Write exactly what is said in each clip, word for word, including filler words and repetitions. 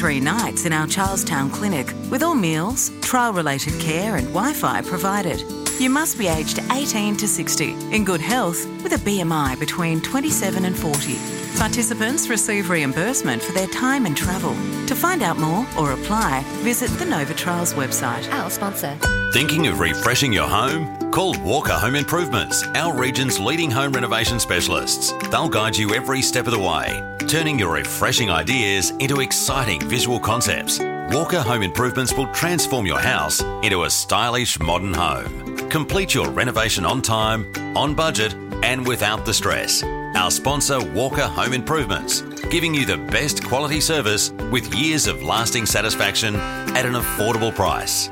three nights in our Charlestown clinic with all meals, trial-related care and Wi-Fi provided. You must be aged eighteen to sixty, in good health, with a B M I between twenty-seven and forty. Participants receive reimbursement for their time and travel. To find out more or apply, visit the Nova Trials website. Our sponsor. Thinking of refreshing your home? Call Walker Home Improvements, our region's leading home renovation specialists. They'll guide you every step of the way, turning your refreshing ideas into exciting visual concepts. Walker Home Improvements will transform your house into a stylish modern home. Complete your renovation on time, on budget, and without the stress. Our sponsor, Walker Home Improvements, giving you the best quality service with years of lasting satisfaction at an affordable price.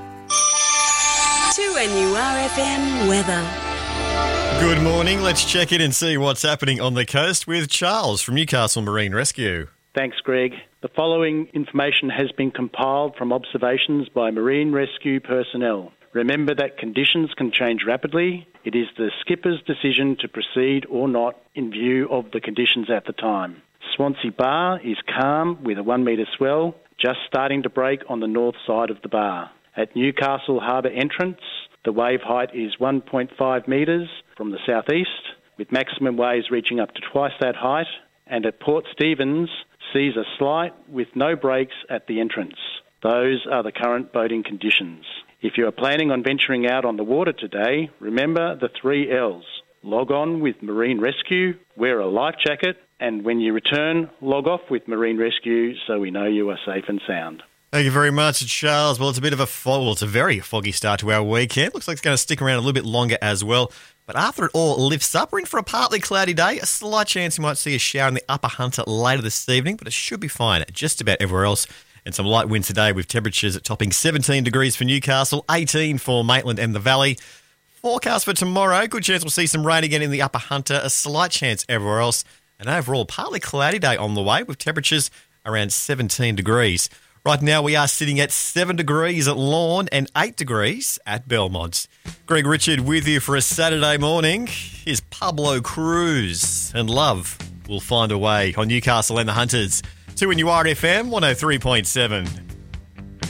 two N U R F M weather. Good morning. Let's check in and see what's happening on the coast with Charles from Newcastle Marine Rescue. Thanks, Greg. The following information has been compiled from observations by marine rescue personnel. Remember that conditions can change rapidly. It is the skipper's decision to proceed or not in view of the conditions at the time. Swansea Bar is calm with a one metre swell, just starting to break on the north side of the bar. At Newcastle Harbour entrance, the wave height is one point five metres from the southeast, with maximum waves reaching up to twice that height. And at Port Stephens, seas are slight with no breaks at the entrance. Those are the current boating conditions. If you are planning on venturing out on the water today, remember the three L's. Log on with Marine Rescue, wear a life jacket, and when you return, log off with Marine Rescue so we know you are safe and sound. Thank you very much, Charles. Well, it's a bit of a fog, well, it's a very foggy start to our weekend. Looks like it's going to stick around a little bit longer as well. But after it all lifts up, we're in for a partly cloudy day. A slight chance you might see a shower in the Upper Hunter later this evening, but it should be fine just about everywhere else. And some light winds today with temperatures at topping seventeen degrees for Newcastle, eighteen for Maitland and the Valley. Forecast for tomorrow, good chance we'll see some rain again in the Upper Hunter, a slight chance everywhere else. And overall, partly cloudy day on the way with temperatures around seventeen degrees. Right now we are sitting at seven degrees at Lorne and eight degrees at Belmont. Greg Richard with you for a Saturday morning. Here's Pablo Cruz and Love Will Find a Way on Newcastle and the Hunters. two N U R F M one oh three point seven.